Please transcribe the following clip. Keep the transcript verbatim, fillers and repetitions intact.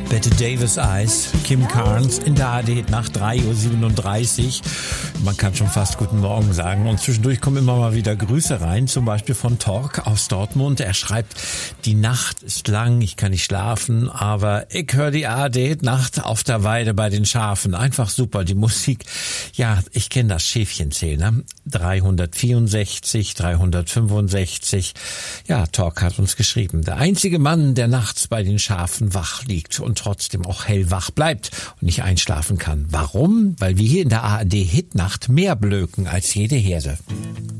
Bette Davis Eyes, Kim Carnes in der A R D nach drei Uhr siebenunddreißig. Man kann schon fast guten Morgen sagen. Und zwischendurch kommen immer mal wieder Grüße rein, zum Beispiel von Tork aus Dortmund. Er schreibt, die Nacht ist lang, ich kann nicht schlafen, aber ich höre die A R D Nacht auf der Weide bei den Schafen. Einfach super, die Musik. Ja, ich kenne das Schäfchenzähler. dreihundertvierundsechzig, dreihundertfünfundsechzig. Ja, Tork hat uns geschrieben. Der einzige Mann, der nachts bei den Schafen wach liegt und trotzdem auch hellwach bleibt und nicht einschlafen kann. Warum? Weil wir hier in der A R D Hitnacht mehr blöken als jede Herde.